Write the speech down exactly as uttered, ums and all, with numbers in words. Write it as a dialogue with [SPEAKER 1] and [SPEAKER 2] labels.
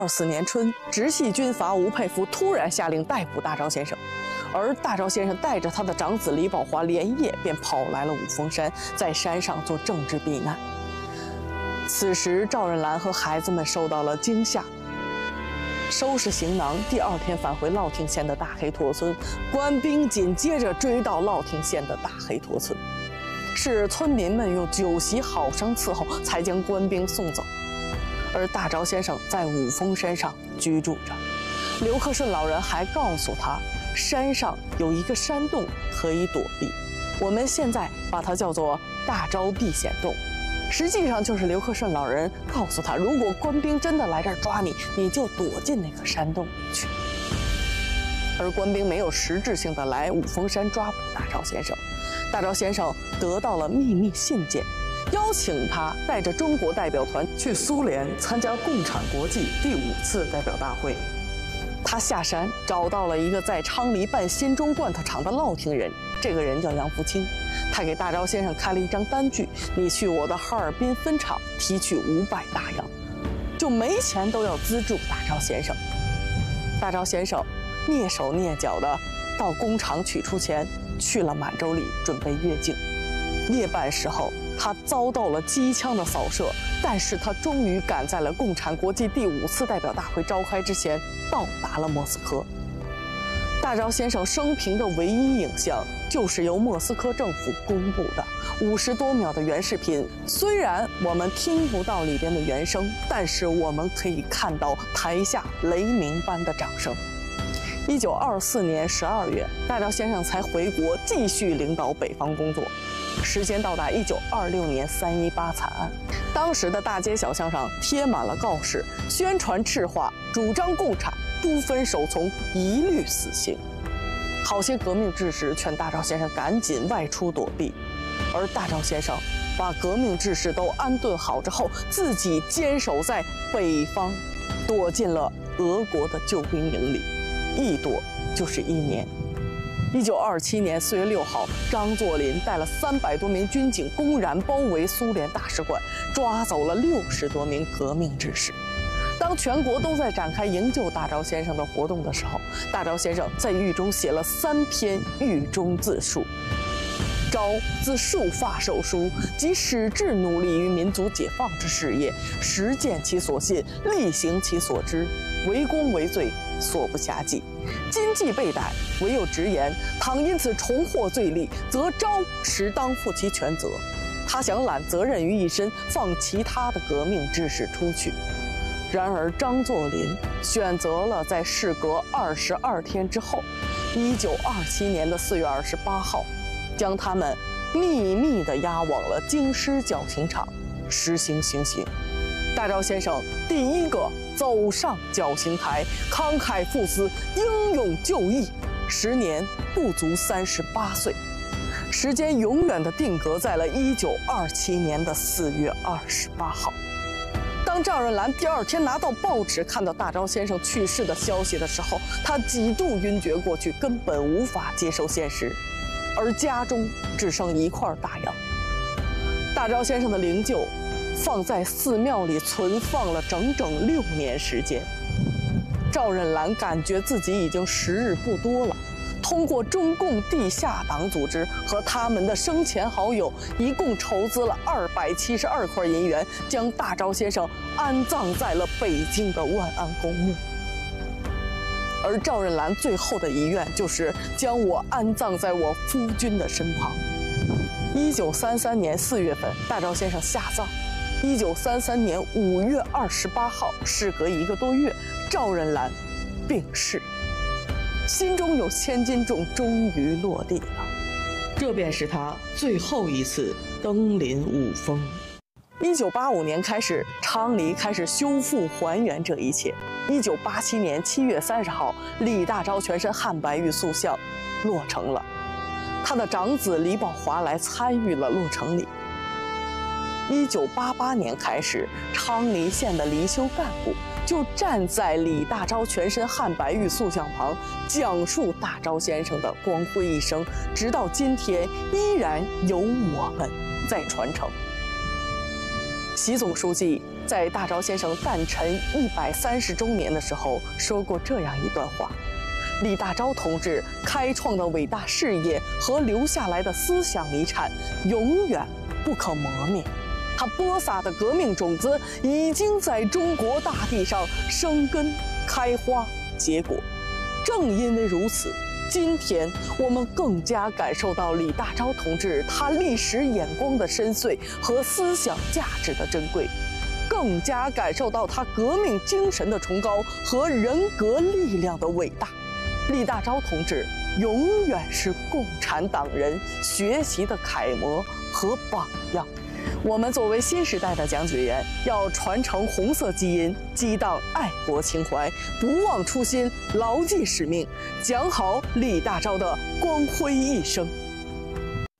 [SPEAKER 1] 二四年春，直系军阀吴佩孚突然下令逮捕大昭先生，而大昭先生带着他的长子李宝华连夜便跑来了五峰山，在山上做政治避难。此时，赵仁兰和孩子们受到了惊吓，收拾行囊，第二天返回乐亭县的大黑驼村。官兵紧接着追到乐亭县的大黑驼村，是村民们用酒席好生伺候，才将官兵送走。而大昭先生在五峰山上居住着，刘克顺老人还告诉他，山上有一个山洞可以躲避，我们现在把它叫做大昭避险洞。实际上就是刘克顺老人告诉他，如果官兵真的来这儿抓你，你就躲进那个山洞里去。而官兵没有实质性的来五峰山抓捕大昭先生，大昭先生得到了秘密信件，邀请他带着中国代表团去苏联参加共产国际第五次代表大会。他下山找到了一个在昌黎办新中罐头厂的乐亭人，这个人叫杨福清。他给大昭先生开了一张单据，你去我的哈尔滨分厂提取五百大洋，就没钱都要资助大昭先生。大昭先生蹑手蹑脚的到工厂取出钱，去了满洲里准备越境。夜半时候，他遭到了机枪的扫射，但是他终于赶在了共产国际第五次代表大会召开之前到达了莫斯科。大昭先生生平的唯一影像，就是由莫斯科政府公布的五十多秒的原视频。虽然我们听不到里边的原声，但是我们可以看到台下雷鸣般的掌声。一九二四年十二月，大昭先生才回国，继续领导北方工作。时间到达一九二六年三一八惨案，当时的大街小巷上贴满了告示，宣传赤化，主张共产，不分首从，一律死刑。好些革命志士劝大昭先生赶紧外出躲避，而大昭先生把革命志士都安顿好之后，自己坚守在北方，躲进了俄国的救兵营里，一躲就是一年。一九二七年四月六号，张作霖带了三百多名军警公然包围苏联大使馆，抓走了六十多名革命志士。当全国都在展开营救大昭先生的活动的时候，大昭先生在狱中写了三篇狱中自述。昭自束发受书，即矢志努力于民族解放之事业，实践其所信，力行其所知，为公为罪，所不暇计。今既被逮，唯有直言，倘因此重获罪利，则昭实当负其全责。他想揽责任于一身，放其他的革命志士出去。然而张作霖选择了在事隔二十二天之后，一九二七年的四月二十八号，将他们秘密地押往了京师绞刑场实行行刑。大昭先生第一个走上绞刑台，慷慨赴死，英勇就义，时年不足三十八岁，时间永远地定格在了一九二七年的四月二十八号。当赵润兰第二天拿到报纸，看到大昭先生去世的消息的时候，他几度晕厥过去，根本无法接受现实，而家中只剩一块大洋。大昭先生的灵柩放在寺庙里存放了整整六年时间。赵润兰感觉自己已经时日不多了，通过中共地下党组织和他们的生前好友，一共筹资了二百七十二块银元，将大昭先生安葬在了北京的万安公墓。而赵润兰最后的遗愿就是将我安葬在我夫君的身旁。一九三三年四月份，大昭先生下葬。一九三三年五月二十八号，事隔一个多月，赵润兰病逝。心中有千斤重终于落地了，这便是他最后一次登临五峰。一九八五年开始，昌黎开始修复还原这一切。一九八七年七月三十号，李大钊全身汉白玉塑像落成了，他的长子李宝华来参与了落成礼。一九八八年开始，昌黎县的离休干部就站在李大钊全身汉白玉塑像旁，讲述大钊先生的光辉一生，直到今天依然由我们在传承。习总书记在大钊先生诞辰一百三十周年的时候说过这样一段话：李大钊同志开创的伟大事业和留下来的思想遗产，永远不可磨灭。他播撒的革命种子已经在中国大地上生根、开花、结果。正因为如此，今天我们更加感受到李大钊同志他历史眼光的深邃和思想价值的珍贵，更加感受到他革命精神的崇高和人格力量的伟大。李大钊同志永远是共产党人学习的楷模和榜样。我们作为新时代的讲解员，要传承红色基因，激荡爱国情怀，不忘初心，牢记使命，讲好李大钊的光辉一生。